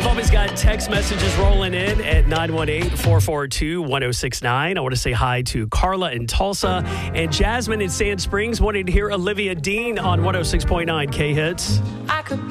We've always got text messages rolling in at 918-442-1069. I want to say hi to Carla in Tulsa and Jasmine in Sand Springs wanting to hear Olivia Dean on 106.9 K-Hits. I could